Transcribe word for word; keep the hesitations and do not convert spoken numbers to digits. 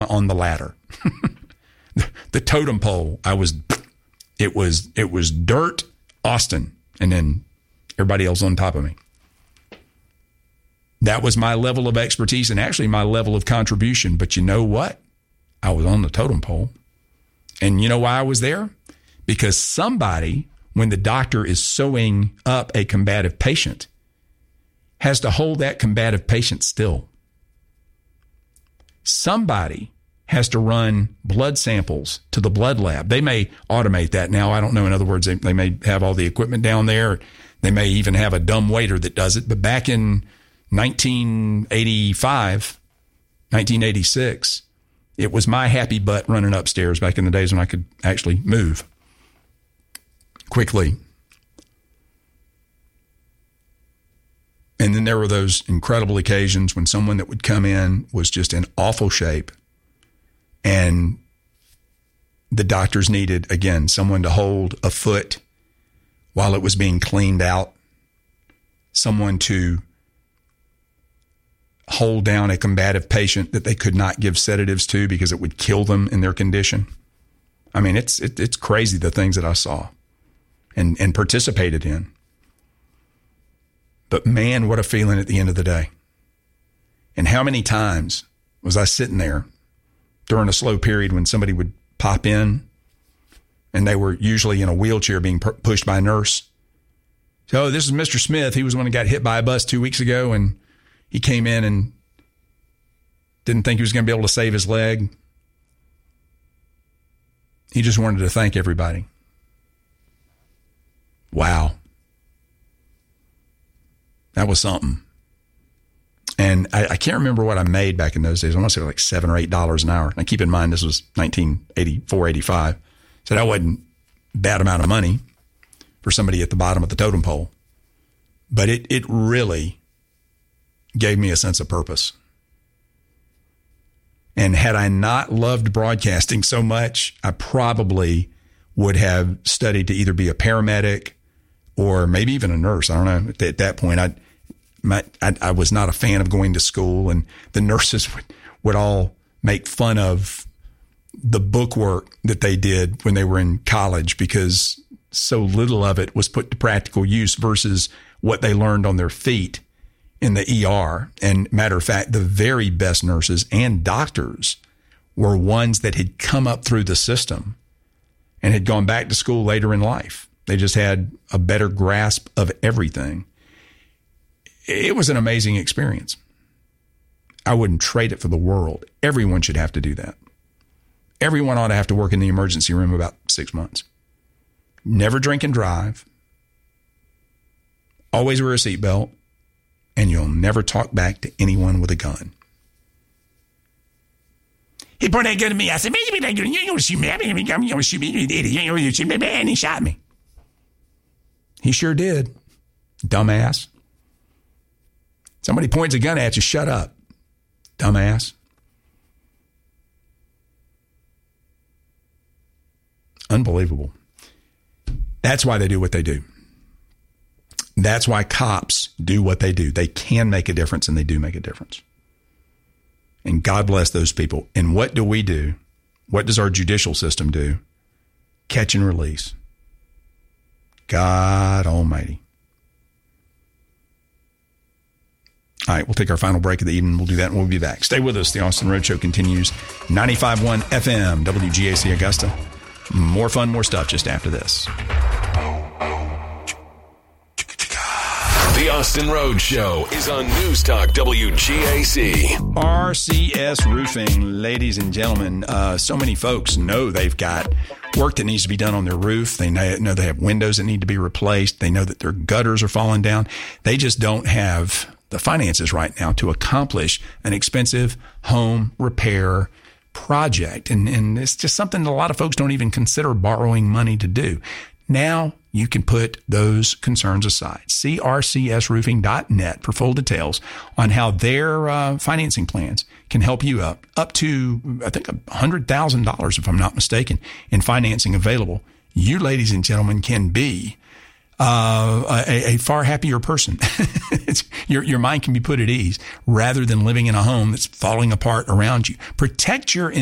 on the ladder. The totem pole, I was, it was, it was dirt, Austin, and then everybody else on top of me. That was my level of expertise and actually my level of contribution. But you know what? I was on the totem pole. And you know why I was there? Because somebody, when the doctor is sewing up a combative patient, has to hold that combative patient still. Somebody has to run blood samples to the blood lab. They may automate that now. I don't know. In other words, they, they may have all the equipment down there. They may even have a dumb waiter that does it. But back in nineteen eighty-five, nineteen eighty-six, it was my happy butt running upstairs back in the days when I could actually move quickly. And then there were those incredible occasions when someone that would come in was just in awful shape, and the doctors needed, again, someone to hold a foot while it was being cleaned out, someone to hold down a combative patient that they could not give sedatives to because it would kill them in their condition. I mean, it's it, it's crazy the things that I saw and, and participated in. But man, what a feeling at the end of the day. And how many times was I sitting there during a slow period when somebody would pop in and they were usually in a wheelchair being pu- pushed by a nurse. So, oh, this is Mister Smith. He was the one who got hit by a bus two weeks ago, and he came in and didn't think he was going to be able to save his leg. He just wanted to thank everybody. Wow. That was something. And I, I can't remember what I made back in those days. I want to say like seven or eight dollars an hour. Now keep in mind, this was nineteen eighty-four, eighty-five. So that wasn't a bad amount of money for somebody at the bottom of the totem pole. But it it really gave me a sense of purpose. And had I not loved broadcasting so much, I probably would have studied to either be a paramedic or maybe even a nurse. I don't know. At, at that point, I, my, I I was not a fan of going to school, and the nurses would, would all make fun of the book work that they did when they were in college because so little of it was put to practical use versus what they learned on their feet in the E R. And matter of fact, the very best nurses and doctors were ones that had come up through the system and had gone back to school later in life. They just had a better grasp of everything. It was an amazing experience. I wouldn't trade it for the world. Everyone should have to do that. Everyone ought to have to work in the emergency room about six months. Never drink and drive. Always wear a seatbelt. And you'll never talk back to anyone with a gun. He pointed that gun at me. I said, man, you ain't going to shoot me. I'm going to shoot me. You idiot. You ain't going to shoot me. And he shot me. He sure did. Dumbass. Somebody points a gun at you. Shut up. Dumbass. Unbelievable. That's why they do what they do. That's why cops do what they do. They can make a difference, and they do make a difference. And God bless those people. And what do we do? What does our judicial system do? Catch and release. God almighty. All right, we'll take our final break of the evening. We'll do that, and we'll be back. Stay with us. The Austin Road Show continues. ninety-five point one F M, W G A C Augusta. More fun, more stuff just after this. The Austin Road Show is on News Talk W G A C. R C S Roofing, ladies and gentlemen. Uh, so many folks know they've got work that needs to be done on their roof. They know they have windows that need to be replaced. They know that their gutters are falling down. They just don't have the finances right now to accomplish an expensive home repair project. And, and it's just something that a lot of folks don't even consider borrowing money to do. Now you can put those concerns aside. See R C S roofing dot net for full details on how their uh, financing plans can help you up, up to, I think, one hundred thousand dollars, if I'm not mistaken, in financing available. You, ladies and gentlemen, can be uh, a, a far happier person. It's, your, your mind can be put at ease rather than living in a home that's falling apart around you. Protect your